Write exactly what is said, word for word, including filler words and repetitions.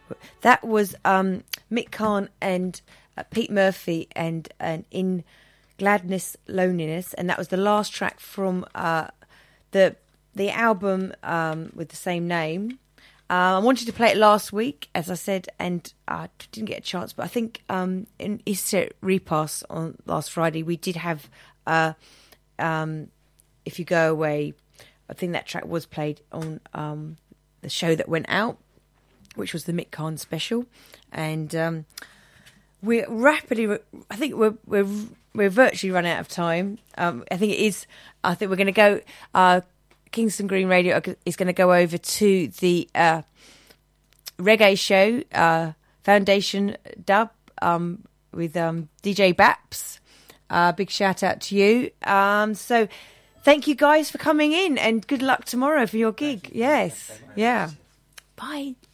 That was um, Mick Kahn and uh, Pete Murphy and, and In Gladness, Loneliness. And that was the last track from uh, the the album um, with the same name. Uh, I wanted to play it last week, as I said, and I didn't get a chance. But I think um, in Easter Repass on last Friday, we did have uh, um, If You Go Away. I think that track was played on um, the show that went out, which was the Mick Kahn special. And um, we're rapidly, I think we're we're we're virtually run out of time. Um, I think it is. I think we're going to go. Uh, Kingston Green Radio is going to go over to the uh, reggae show, uh, Foundation Dub, um, with um, D J Baps. Uh, big shout out to you. Um, so thank you guys for coming in, and good luck tomorrow for your gig. Yes. Yeah. Bye.